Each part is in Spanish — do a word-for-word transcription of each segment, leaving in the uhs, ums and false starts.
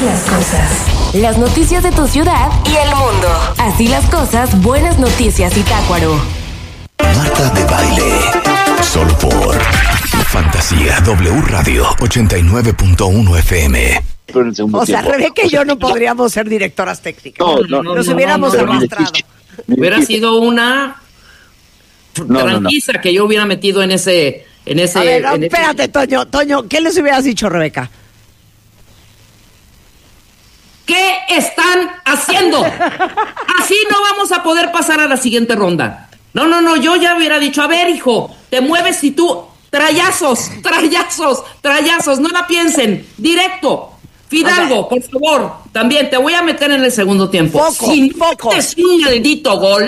las cosas. Las noticias de tu ciudad y el mundo. Así las cosas, buenas noticias Zitácuaro. Marta de Baile. Solo por Fantasía W Radio ochenta y nueve punto uno F M. O sea, Rebeca y yo no podríamos ser directoras técnicas. No, no, no, Nos no, hubiéramos no, no, arrastrado. Hubiera sido una No, tranquiza no, no. que yo hubiera metido en ese... En ese A ver, no, en espérate, ese... Toño, Toño, ¿qué les hubieras dicho, Rebeca? ¿Qué están haciendo? Así no vamos a poder pasar a la siguiente ronda. No, no, no, yo ya hubiera dicho, a ver, hijo, te mueves y tú, trayazos, trayazos, trayazos, no la piensen, directo. Fidalgo, por favor, también te voy a meter en el segundo tiempo. Poco, si poco. metes un maldito gol,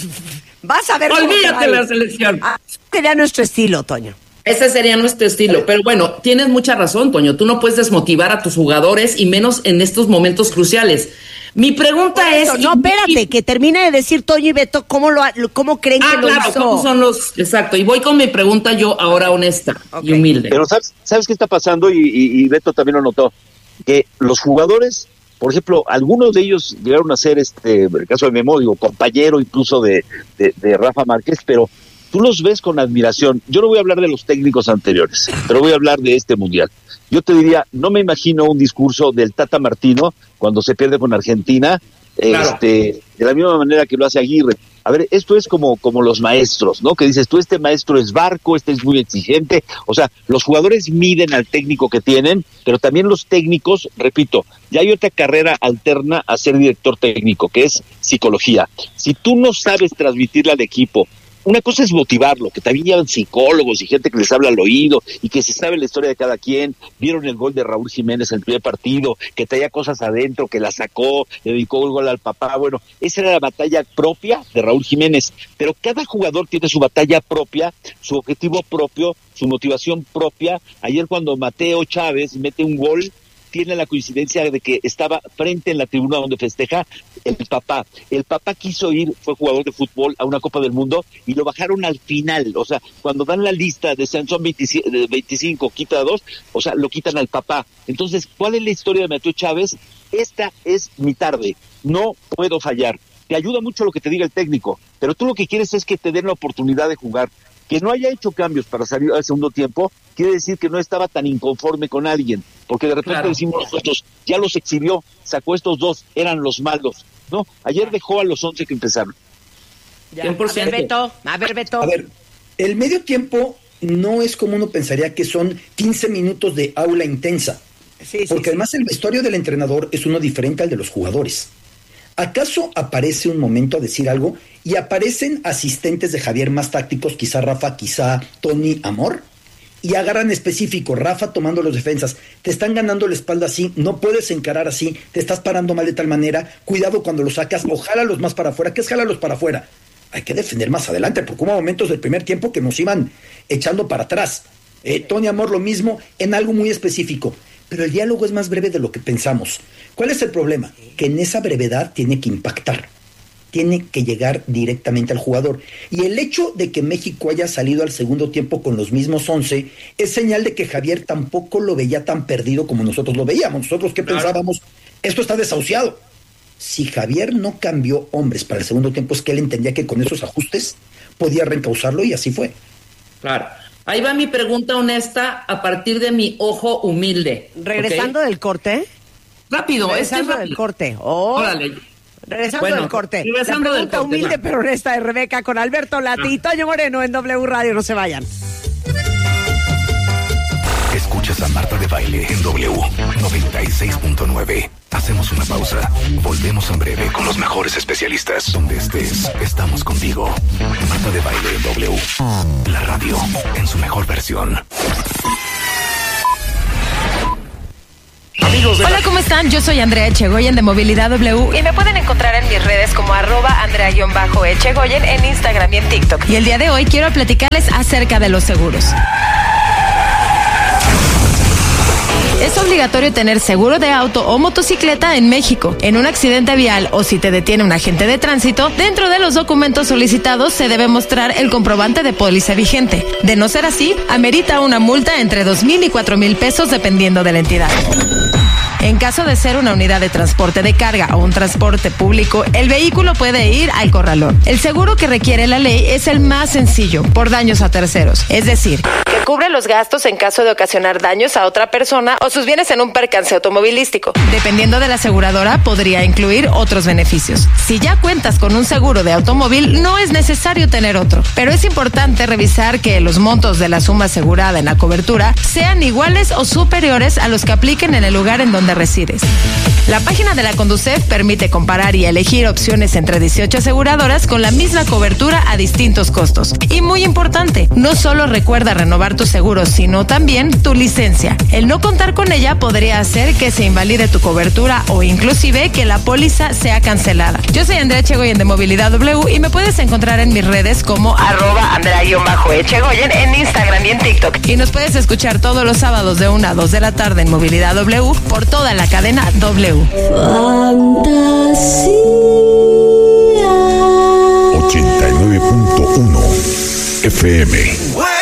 vas a ver. Olvídate de la selección. Ah, sería nuestro estilo, Toño. Ese sería nuestro estilo, pero bueno, tienes mucha razón, Toño, tú no puedes desmotivar a tus jugadores y menos en estos momentos cruciales. Mi pregunta eso, es... No, espérate, y, que termine de decir Toño y Beto cómo lo cómo creen ah, que lo claro, hizo. ¿cómo son los...? Exacto, y voy con mi pregunta yo ahora honesta okay. y humilde. Pero ¿sabes, ¿sabes qué está pasando? Y, y, y Beto también lo notó, que los jugadores, por ejemplo, algunos de ellos llegaron a ser, este, en el caso de Memo, digo, compañero incluso de, de, de Rafa Márquez, pero tú los ves con admiración. Yo no voy a hablar de los técnicos anteriores, pero voy a hablar de este mundial. Yo te diría, no me imagino un discurso del Tata Martino cuando se pierde con Argentina, claro. este, de la misma manera que lo hace Aguirre. A ver, esto es como, como los maestros, ¿no? Que dices, tú este maestro es barco, este es muy exigente. O sea, los jugadores miden al técnico que tienen, pero también los técnicos, repito, ya hay otra carrera alterna a ser director técnico, que es psicología. Si tú no sabes transmitirle al equipo, una cosa es motivarlo, que también llevan psicólogos y gente que les habla al oído y que se sabe la historia de cada quien, vieron el gol de Raúl Jiménez en el primer partido, que traía cosas adentro, que la sacó, le dedicó el gol al papá, bueno, esa era la batalla propia de Raúl Jiménez, pero cada jugador tiene su batalla propia, su objetivo propio, su motivación propia. Ayer cuando Mateo Chávez mete un gol, tiene la coincidencia de que estaba frente en la tribuna donde festeja el papá. El papá quiso ir, fue jugador de fútbol, a una Copa del Mundo y lo bajaron al final. O sea, cuando dan la lista de son veinticinco, quita dos, o sea, lo quitan al papá. Entonces, ¿cuál es la historia de Mateo Chávez? Esta es mi tarde, no puedo fallar. Te ayuda mucho lo que te diga el técnico, pero tú lo que quieres es que te den la oportunidad de jugar. Que no haya hecho cambios para salir al segundo tiempo, quiere decir que no estaba tan inconforme con alguien, porque de repente claro. decimos nosotros, ya los exhibió, sacó estos dos, eran los malos, ¿no? Ayer dejó a los once que empezaron. Ya. cien por ciento. A ver, Beto, a ver, Beto. A ver, el medio tiempo no es como uno pensaría que son quince minutos de aula intensa, sí, porque sí, además sí. el vestuario del entrenador es uno diferente al de los jugadores. ¿Acaso aparece un momento a decir algo y aparecen asistentes de Javier más tácticos, quizá Rafa, quizá Tony, Amor, y agarran específico, Rafa tomando los defensas, te están ganando la espalda así, no puedes encarar así, te estás parando mal de tal manera, cuidado cuando los sacas, o jálalos más para afuera? ¿Qué es jálalos para afuera? Hay que defender más adelante, porque hubo momentos del primer tiempo que nos iban echando para atrás. Eh, Tony, Amor, lo mismo en algo muy específico. Pero el diálogo es más breve de lo que pensamos. ¿Cuál es el problema? Que en esa brevedad tiene que impactar, tiene que llegar directamente al jugador. Y el hecho de que México haya salido al segundo tiempo con los mismos once es señal de que Javier tampoco lo veía tan perdido como nosotros lo veíamos. Nosotros que claro. pensábamos, esto está desahuciado. Si Javier no cambió hombres para el segundo tiempo, es que él entendía que con esos ajustes podía reencauzarlo y así fue. Claro. Ahí va mi pregunta honesta a partir de mi ojo humilde. Regresando ¿okay? del corte. Rápido, Regresando este del corte. Oh. Órale. Regresando bueno, del corte. Regresando La del corte. humilde va. Pero honesta de Rebeca con Alberto Lati ah. y Toño Moreno en W Radio. No se vayan. Escuchas a Marta de Baile en W noventa y seis punto nueve. Hacemos una pausa. Volvemos en breve con los mejores especialistas. Donde estés, estamos contigo. Marta de Baile en W. La radio en su mejor versión. Amigos de Hola, ¿cómo están? Yo soy Andrea Echegoyen de Movilidad W y me pueden encontrar en mis redes como arroba Andrea-Echegoyen en Instagram y en TikTok. Y el día de hoy quiero platicarles acerca de los seguros. Es obligatorio tener seguro de auto o motocicleta en México. En un accidente vial o si te detiene un agente de tránsito, dentro de los documentos solicitados se debe mostrar el comprobante de póliza vigente. De no ser así, amerita una multa entre dos mil y cuatro mil pesos dependiendo de la entidad. En caso de ser una unidad de transporte de carga o un transporte público, el vehículo puede ir al corralón. El seguro que requiere la ley es el más sencillo, por daños a terceros, es decir, que cubre los gastos en caso de ocasionar daños a otra persona o sus bienes en un percance automovilístico. Dependiendo de la aseguradora, podría incluir otros beneficios. Si ya cuentas con un seguro de automóvil, no es necesario tener otro, pero es importante revisar que los montos de la suma asegurada en la cobertura sean iguales o superiores a los que apliquen en el lugar en donde resides. La página de la Conducef permite comparar y elegir opciones entre dieciocho aseguradoras con la misma cobertura a distintos costos. Y muy importante, no solo recuerda renovar tu seguro, sino también tu licencia. El no contar con ella podría hacer que se invalide tu cobertura o inclusive que la póliza sea cancelada. Yo soy Andrea Echegoyen de Movilidad W y me puedes encontrar en mis redes como arroba Andrea-Echegoyen en Instagram y en TikTok. Y nos puedes escuchar todos los sábados de una a dos de la tarde en Movilidad W por toda la cadena W. Fantasía ochenta y nueve punto uno F M.